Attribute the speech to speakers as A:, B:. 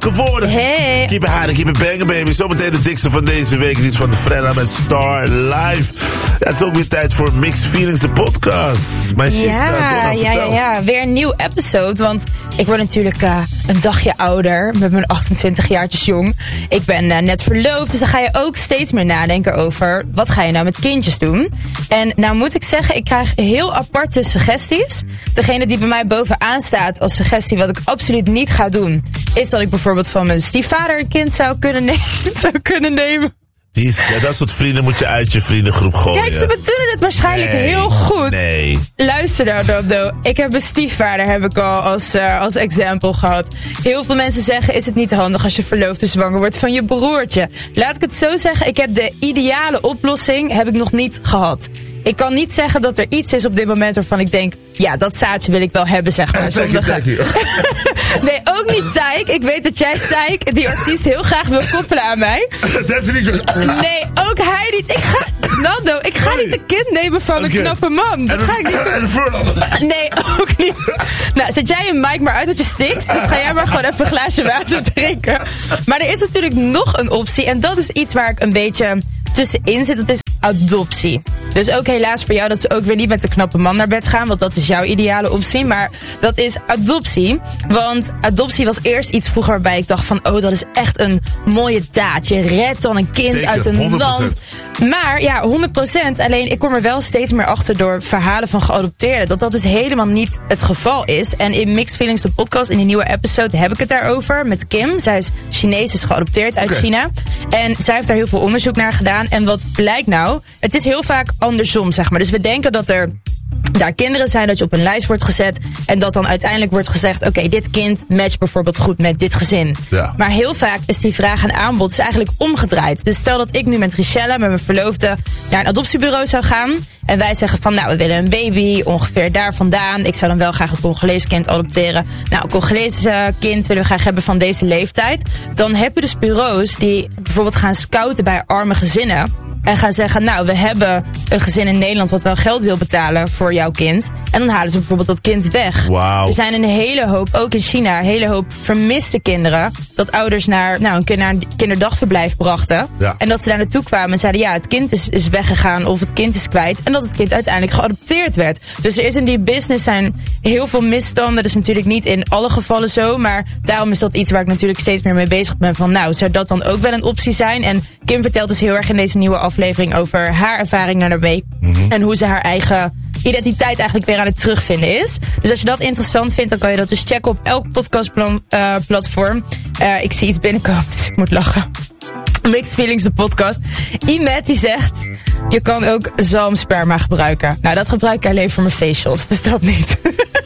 A: Welke woorden?
B: Hey.
A: Keep it high, keep it banging, baby. Zometeen de dikste van deze week. Die is van de Fredda met Star Live. Ja, het is ook weer tijd voor Mixed Feelings, de podcast. Mijn sister,
B: ja. Weer een nieuw episode. Want ik word natuurlijk een dagje ouder. Met mijn 28 jaartjes jong. Ik ben net verloofd. Dus dan ga je ook steeds meer nadenken over... wat ga je nou met kindjes doen? En nou moet ik zeggen, ik krijg heel aparte suggesties. Degene die bij mij bovenaan staat als suggestie... wat ik absoluut niet ga doen... is dat ik bijvoorbeeld van mijn stiefvader een kind zou kunnen nemen.
A: Dat soort vrienden moet je uit je vriendengroep gooien.
B: Kijk, ze bedoelen het waarschijnlijk heel goed.
A: Nee.
B: Luister nou, Dodo. Ik heb een stiefvader, heb ik al als example gehad. Heel veel mensen zeggen, is het niet handig als je verloofde zwanger wordt van je broertje? Laat ik het zo zeggen, ik heb de ideale oplossing heb ik nog niet gehad. Ik kan niet zeggen dat er iets is op dit moment waarvan ik denk... ja, dat zaadje wil ik wel hebben, zeg maar. Nee, ook niet Tijk. Ik weet dat jij Tijk, die artiest, heel graag wil koppelen aan mij.
A: Dat heeft ze niet zo...
B: Nee, ook hij niet. Ik ga niet een kind nemen van een knappe man. Dat ga ik niet doen. Nee, ook niet. Nou, zet jij een mic maar uit wat je stikt. Dus ga jij maar gewoon even een glaasje water drinken. Maar er is natuurlijk nog een optie. En dat is iets waar ik een beetje tussenin zit. Dat is adoptie. Dus ook helaas voor jou dat ze ook weer niet met de knappe man naar bed gaan. Want dat is jouw ideale optie. Maar dat is adoptie. Want adoptie was eerst iets vroeger waarbij ik dacht van... oh, dat is echt een mooie daad. Je redt dan een kind
A: Zeker,
B: uit een
A: 100%.
B: land. Maar ja, 100%. Alleen ik kom er wel steeds meer achter door verhalen van geadopteerden. Dat dus helemaal niet het geval is. En in Mixed Feelings, de podcast, in die nieuwe episode heb ik het daarover met Kim. Zij is Chinees, is geadopteerd uit China. En zij heeft daar heel veel onderzoek naar gedaan. En wat blijkt nou? Het is heel vaak andersom, zeg maar. Dus we denken dat er daar kinderen zijn, dat je op een lijst wordt gezet... en dat dan uiteindelijk wordt gezegd... oké, dit kind matcht bijvoorbeeld goed met dit gezin.
A: Ja.
B: Maar heel vaak is die vraag en aanbod is eigenlijk omgedraaid. Dus stel dat ik nu met Richelle, met mijn verloofde... naar een adoptiebureau zou gaan... en wij zeggen van, nou, we willen een baby, ongeveer daar vandaan. Ik zou dan wel graag een Congolees kind adopteren. Nou, een Congolees kind willen we graag hebben van deze leeftijd. Dan heb je dus bureaus die bijvoorbeeld gaan scouten bij arme gezinnen... en gaan zeggen, nou, we hebben een gezin in Nederland... wat wel geld wil betalen voor jouw kind. En dan halen ze bijvoorbeeld dat kind weg.
A: Wow.
B: Er zijn een hele hoop, ook in China... een hele hoop vermiste kinderen... dat ouders naar een kinderdagverblijf brachten.
A: Ja.
B: En dat ze daar naartoe kwamen en zeiden... ja, het kind is weggegaan of het kind is kwijt... en dat het kind uiteindelijk geadopteerd werd. Dus er is in die business zijn heel veel misstanden. Dat is natuurlijk niet in alle gevallen zo... maar daarom is dat iets waar ik natuurlijk steeds meer mee bezig ben... van nou, zou dat dan ook wel een optie zijn? En Kim vertelt dus heel erg in deze nieuwe aflevering over haar ervaring daarmee. En hoe ze haar eigen identiteit eigenlijk weer aan het terugvinden is. Dus als je dat interessant vindt, dan kan je dat dus checken op elk podcastplatform. Ik zie iets binnenkomen, dus ik moet lachen. Mixed Feelings, de podcast. Imet die zegt, je kan ook zalmsperma gebruiken. Nou, dat gebruik ik alleen voor mijn facials, dus dat niet.